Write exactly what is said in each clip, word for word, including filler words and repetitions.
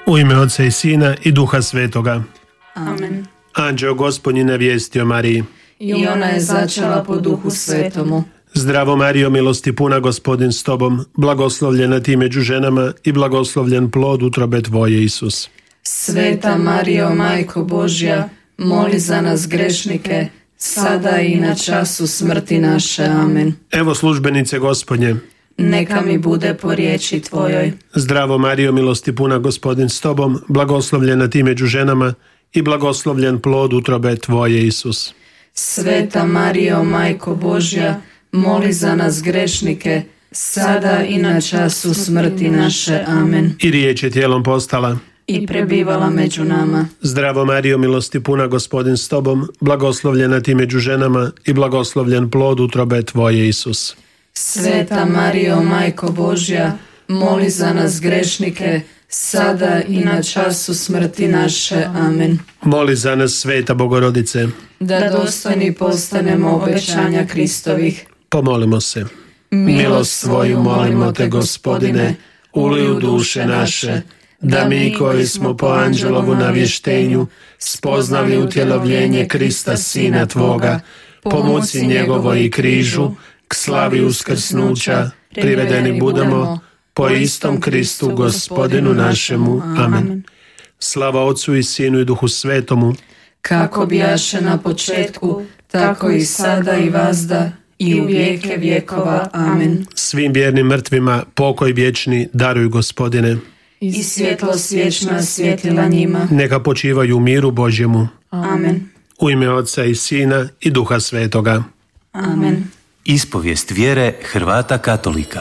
U ime Oca i Sina i Duha Svetoga. Amen. Anđeo Gospodnji navijestio Mariji. I ona je začela po Duhu Svetomu. Zdravo Marijo, milosti puna, Gospodin s tobom, blagoslovljena ti među ženama i blagoslovljen plod utrobe tvoje, Isus. Sveta Marijo, Majko Božja, moli za nas grešnike, sada i na času smrti naše. Amen. Evo službenice Gospodnje. Neka mi bude po riječi tvojoj. Zdravo Marijo, milosti puna, Gospodin s tobom, blagoslovljena ti među ženama i blagoslovljen plod utrobe tvoje, Isus. Sveta Marijo, Majko Božja, moli za nas grešnike, sada i na času smrti naše. Amen. I riječ je tijelom postala i prebivala među nama. Zdravo Marijo, milosti puna, Gospodin s tobom, blagoslovljena ti među ženama i blagoslovljen plod utrobe tvoje, Isus. Sveta Marijo, Majko Božja, moli za nas grešnike, sada i na času smrti naše. Amen. Moli za nas, Sveta Bogorodice, da dostojni postanemo obećanja Kristovih. Pomolimo se. Milost svoju molimo te, Gospodine, ulij u duše naše, da mi koji smo po anđelovu navještenju spoznali utjelovljenje Krista, Sina Tvoga, po muci njegovoj i križu, k slavi uskrsnuća, privedeni budemo po istom Kristu, Gospodinu našemu. Amen. Slava Otcu i Sinu i Duhu Svetomu, kako bijaše na početku, tako i sada i vazda, i u vijeke vjekova. Amen. Svim vjernim mrtvima pokoj vječni daruj, Gospodine, i svjetlost vječna svjetlila njima. Neka počivaju u miru Božjemu. Amen. U ime Otca i Sina i Duha Svetoga. Amen. Ispovijest vjere Hrvata katolika.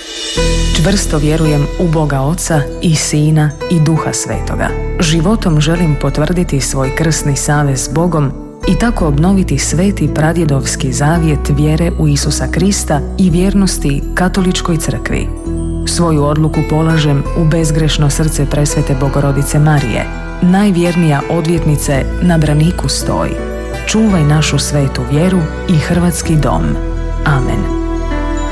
Čvrsto vjerujem u Boga Oca i Sina i Duha Svetoga. Životom želim potvrditi svoj krsni savez s Bogom i tako obnoviti sveti pradjedovski zavjet vjere u Isusa Krista i vjernosti Katoličkoj crkvi. Svoju odluku polažem u bezgrešno srce presvete Bogorodice Marije. Najvjernija odvjetnice na braniku stoji. Čuvaj našu svetu vjeru i hrvatski dom. Amen.